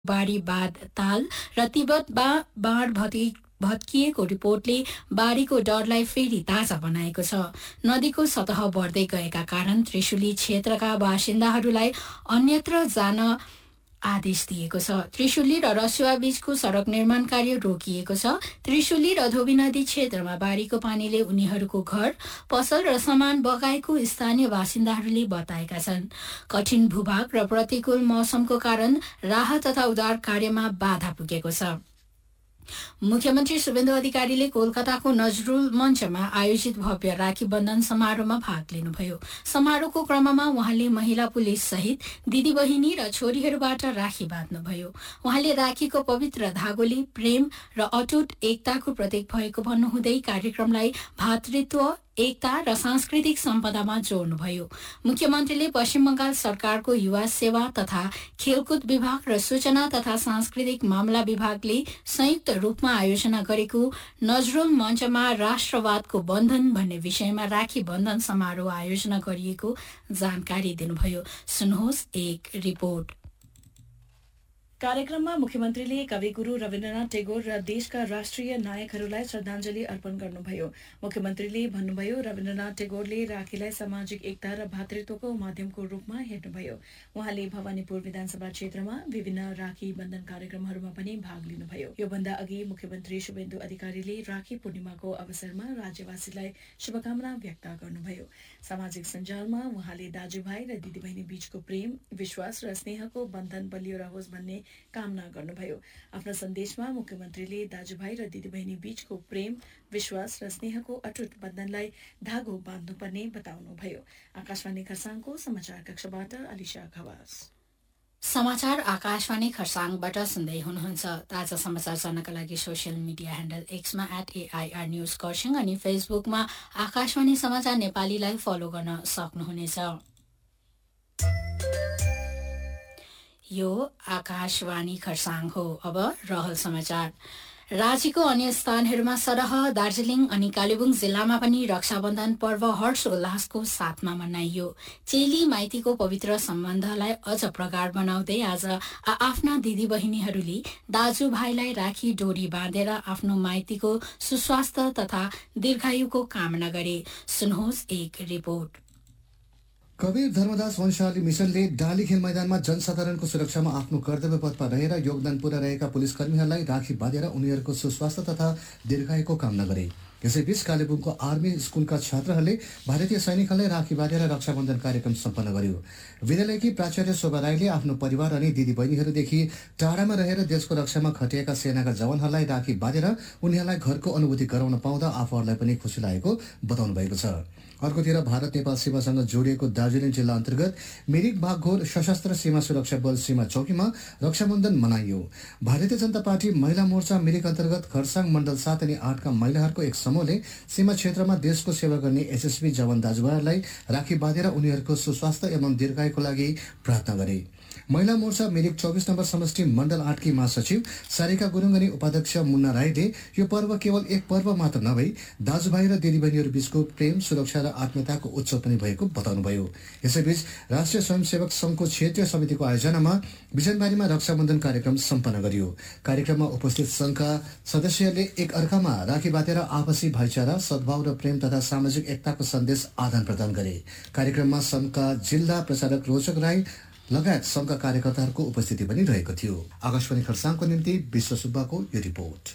बाढी बाँध ताल र तिब्बतमा बाढ भत्किएको रिपोर्टले बाढीको डरलाई फेरि ताजा बनाएको छ। नदीको सतह बढ्दै गएका कारण त्रिशुली क्षेत्रका बासिन्दाहरूलाई अन्यत्र जान आदेश दिएको छ। त्रिशुली र रसुवा बीचको सड़क निर्माण कार्य रोकिएको छ। त्रिशुली र धोबी नदी क्षेत्रमा बाढीको पानीले उनीहरूको घर, पसल र सामान बगाएको स्थानीय बासिन्दाहरूले बताएका छन्। कठिन भूभाग र प्रतिकूल मौसमको कारण राहत तथा उद्धार कार्यमा बाधा पुगेको छ। मुख्यमन्त्री शुभेन्दु अधिकारीले कोलकाताको नजरुल मञ्चमा आयोजित भव्य राखी बन्धन समारोहमा भाग लिनुभयो। समारोहको क्रममा उहाँले महिला पुलिस सहित दिदी बहिनी र छोरीहरूबाट राखी बाँध्नुभयो। उहाँले राखीको पवित्र धागोले प्रेम र अटुट एकताको प्रतीक भएको भन्नुहुँदै कार्यक्रमलाई भातृत्व, एकता र सांस्कृतिक सम्पदामा जोड्नुभयो। मुख्यमन्त्रीले पश्चिम बंगाल सरकारको युवा सेवा तथा खेलकुद विभाग र सूचना तथा सांस्कृतिक मामला विभागले संयुक्त रूपमा आयोजना गरेको नजरुल मञ्चमा राष्ट्रवादको बन्धन भन्ने विषयमा राखी बन्धन समारोह आयोजना गरिएको जानकारी दिनुभयो। सुन्नुहोस् एक रिपोर्ट। कार्यक्रममा मुख्यमन्त्रीले कविगुरु रविन्द्रनाथ टेगोर र देशका राष्ट्रिय नायकहरूलाई श्रद्धाञ्जली अर्पण गर्नुभयो। मुख्यमन्त्रीले भन्नुभयो, रविन्द्रनाथ टेगोरले राखीलाई सामाजिक एकता र भातृत्वको माध्यमको रूपमा हेर्नुभयो। उहाँले भवानीपुर विधानसभा क्षेत्रमा विभिन्न राखी बन्धन कार्यक्रमहरूमा पनि भाग लिनुभयो। योभन्दा अघि मुख्यमन्त्री शुभेन्दु अधिकारीले राखी पूर्णिमाको अवसरमा राज्यवासीलाई शुभकामना व्यक्त गर्नुभयो। सामाजिक सञ्जालमा उहाँले दाजुभाइ र दिदीबहिनी बीचको प्रेम, विश्वास र स्नेहको बन्धन बलियो रहोस् भन्ने कामना गर्नुभयो। आफ्नो सन्देशमा मुख्यमन्त्रीले दाजुभाइ र दिदीबहिनी बीचको प्रेम, विश्वास र स्नेहको अटुट बन्धनलाई धागो बाँध्नुपर्ने बताउनुभयो। आकाशवाणी खरसाङको समाचार कक्षबाट अलिशा खवास। समाचार आकाशवाणी खरसाङबाट सुन्दै हुनुहुन्छ। ताजा समाचार जान्नका लागि social media handle एक्समा @AIR news Kurseong अनि फेसबुकमा आकाशवाणी समाचार नेपालीलाई फलो गर्न सक्नुहुनेछ। यो आकाशवाणी खरसाङ हो। अब रहल समाचार। राज्यको अन्य स्थानहरूमा सरह दार्जीलिङ अनि कालेबुङ जिल्लामा पनि रक्षाबन्धन पर्व हर्षोल्लासको साथमा मनाइयो। चेली माइतीको पवित्र सम्बन्धलाई अझ प्रगाढ बनाउँदै आज आफ्ना दिदी बहिनीहरूले दाजुभाइलाई राखी डोरी बाँधेर आफ्नो माइतीको सुस्वास्थ्य तथा दीर्घायुको कामना गरे। सुन्नुहोस् एक रिपोर्ट। कवीर धर्मदास वंशावली मिसनले डाली खेल मैदानमा जनसाधारणको सुरक्षामा आफ्नो कर्तव्य पथमा रहेर योगदान पुर्याइरहेका पुलिसकर्मीहरूलाई राखी बाँधेर उनीहरूको सुस्वास्थ्य तथा दीर्घायुको कामना गरे। यसैबीच कालेबुङको आर्मी स्कुलका छात्रहरूले भारतीय सैनिकहरूलाई राखी बाँधेर रक्षाबन्धन कार्यक्रम सम्पन्न गर्यो। विद्यालयकी प्राचार्य शोभा राईले आफ्नो परिवार अनि दिदीबहिनीहरूदेखि टाढामा रहेर देशको रक्षामा खटिएका सेनाका जवानहरूलाई राखी बाँधेर उनीहरूलाई घरको अनुभूति गराउन पाउँदा आफूहरूलाई पनि खुसी लागेको बताउनु भएको छ। अर्कोतिर भारत नेपाल सीमासँग जोडिएको दार्जिलिङ जिल्ला अन्तर्गत मिरिक बाघघोर सशस्त्र सीमा सुरक्षा बल सीमा चौकीमा रक्षाबन्धन मनाइयो। भारतीय जनता पार्टी महिला मोर्चा मिरिक अन्तर्गत खरसाङ मण्डल 7 अनि 8 का महिलाहरूको एक समूहले सीमा क्षेत्रमा देशको सेवा गर्ने एसएसबी जवान दाजुभाइहरूलाई राखी बाँधेर उनीहरूको सुस्वास्थ्य एवं दीर्घायुको लागि प्रार्थना गरे। महिला मोर्चा मिरिक 24 नम्बर समष्टि मण्डल 8 की महासचिव सारिका गुरुङ अनि उपाध्यक्ष मुन्ना राईले यो पर्व केवल एक पर्व मात्र नभई दाजुभाइ र दिदीबहिनीहरू बीचको प्रेम, सुरक्षा र आत्मीयताको उत्सव पनि भएको बताउनुभयो। यसैबीच राष्ट्रिय स्वयंसेवक संघको क्षेत्रीय समितिको आयोजनामा बिजनबारीमा रक्षाबन्धन कार्यक्रम सम्पन्न गरियो। कार्यक्रममा उपस्थित संघका सदस्यहरूले एक अर्कामा राखी बाँधेर आपसी भाइचारा, सद्भाव र प्रेम तथा सामाजिक एकताको सन्देश आदान प्रदान गरे। कार्यक्रममा संघका जिल्ला प्रचारक रोचक राई लगायत संघका कार्यकर्ताहरूको उपस्थिति पनि रहेको थियो। आकाशवाणी खरसाङको निम्ति विश्व सुब्बाको यो रिपोर्ट।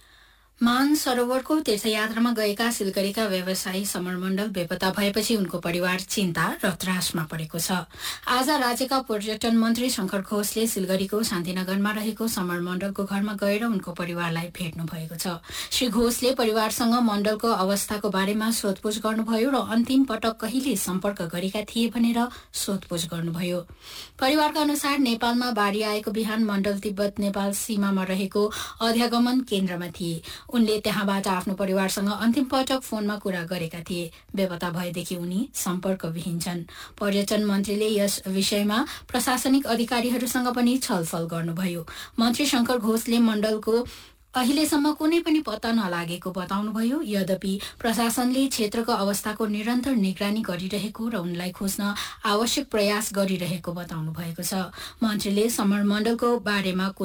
मान सरोवरको तीर्थयात्रामा गएका सिलगढीका व्यवसायी समर मण्डल बेपत्ता भएपछि उनको परिवार चिन्ता र त्रासमा परेको छ। आज राज्यका पर्यटन मन्त्री शंकर घोषले सिलगढीको शान्तिनगरमा रहेको समर मण्डलको घरमा गएर उनको परिवारलाई भेट्नु भएको छ। श्री घोषले परिवारसँग मण्डलको अवस्थाको बारेमा सोधपुछ गर्नुभयो र अन्तिम पटक कहिले सम्पर्क गरेका थिए भनेर सोधपुछ गर्नुभयो। परिवारका अनुसार नेपालमा बाढी आएको बिहान मण्डल तिब्बत नेपाल सीमामा रहेको अध्यागमन केन्द्रमा थिए। उनले त्यहाँबाट आफ्नो परिवारसँग अन्तिम पटक फोनमा कुरा गरेका थिए। बेपत्ता भएदेखि उनी सम्पर्कविहीन छन्। पर्यटन मन्त्रीले यस विषयमा प्रशासनिक अधिकारीहरूसँग पनि छलफल गर्नुभयो। मन्त्री शंकर घोषले मण्डलको अहिलेसम्म कुनै पनि पत्ता नलागेको बताउनुभयो। यद्यपि प्रशासनले क्षेत्रको अवस्थाको निरन्तर निगरानी गरिरहेको र उनलाई खोज्न आवश्यक प्रयास गरिरहेको बताउनु भएको छ। मन्त्रीले समरमण्डलको बारेमा